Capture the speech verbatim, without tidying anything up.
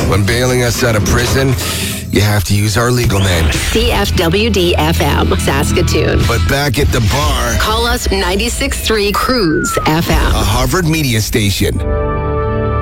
When bailing us out of prison, you have to use our legal name. C F W D F M, Saskatoon. But back at the bar, call us ninety-six point three Cruise F M. a Harvard media station.